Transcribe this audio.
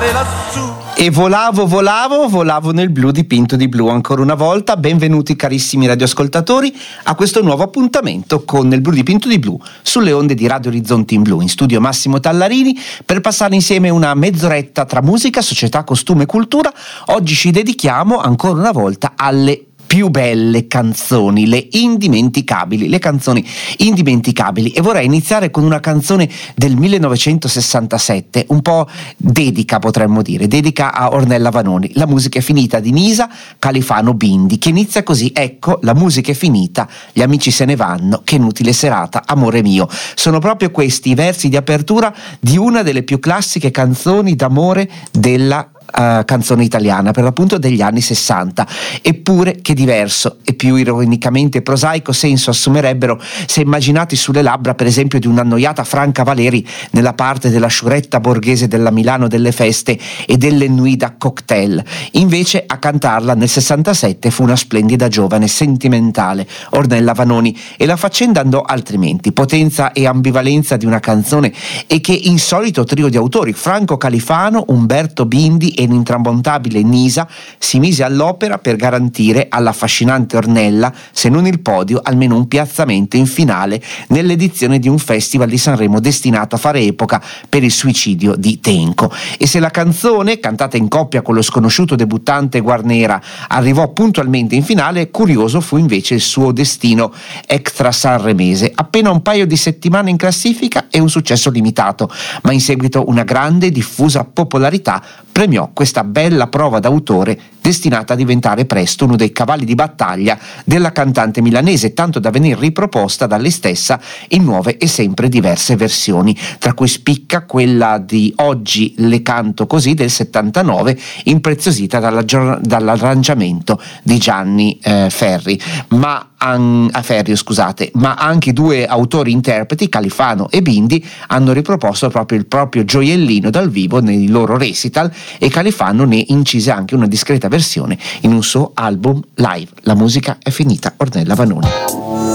mare lassù. E volavo nel blu dipinto di blu ancora una volta. Benvenuti carissimi radioascoltatori a questo nuovo appuntamento con Nel blu dipinto di blu sulle onde di Radio Orizzonti in Blu. In studio Massimo Tallarini per passare insieme una mezz'oretta tra musica, società, costume e cultura. Oggi ci dedichiamo ancora una volta alle più belle canzoni, le canzoni indimenticabili, e vorrei iniziare con una canzone del 1967, un po' dedica, potremmo dire, dedica a Ornella Vanoni. La musica è finita di Nisa, Califano, Bindi, che inizia così: ecco, la musica è finita, gli amici se ne vanno, che inutile serata, amore mio. Sono proprio questi i versi di apertura di una delle più classiche canzoni d'amore della canzone italiana, per l'appunto degli anni 60. Eppure che diverso e più ironicamente prosaico senso assumerebbero se immaginati sulle labbra, per esempio, di un'annoiata Franca Valeri nella parte della sciuretta borghese della Milano delle feste e delle nuit da cocktail. Invece a cantarla nel 67 fu una splendida giovane sentimentale, Ornella Vanoni, e la faccenda andò altrimenti. Potenza e ambivalenza di una canzone e che insolito trio di autori, Franco Califano, Umberto Bindi e l'intramontabile Nisa, si mise all'opera per garantire all'affascinante Ornella, se non il podio, almeno un piazzamento in finale nell'edizione di un festival di Sanremo destinato a fare epoca per il suicidio di Tenco. E se la canzone, cantata in coppia con lo sconosciuto debuttante Guarnera, arrivò puntualmente in finale, curioso fu invece il suo destino extra sanremese. Appena un paio di settimane in classifica e un successo limitato, ma in seguito una grande diffusa popolarità premiò questa bella prova d'autore destinata a diventare presto uno dei cavalli di battaglia della cantante milanese, tanto da venire riproposta da lei stessa in nuove e sempre diverse versioni, tra cui spicca quella di Oggi le canto così del 79, impreziosita dall'arrangiamento di Gianni Ferri, ma anche due autori interpreti, Califano e Bindi, hanno riproposto proprio il proprio gioiellino dal vivo nei loro recital, e Califano ne incise anche una discreta versione in un suo album live. La musica è finita, Ornella Vanoni.